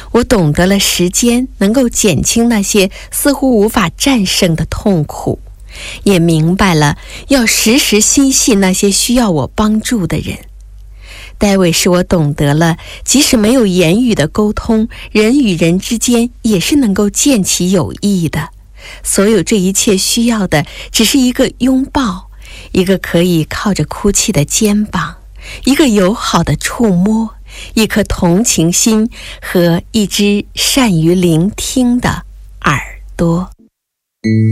我懂得了时间能够减轻那些似乎无法战胜的痛苦，也明白了要时时心系那些需要我帮助的人。戴维使我懂得了，即使没有言语的沟通，人与人之间也是能够建起友谊的。所有这一切需要的，只是一个拥抱，一个可以靠着哭泣的肩膀，一个友好的触摸，一颗同情心和一只善于聆听的耳朵。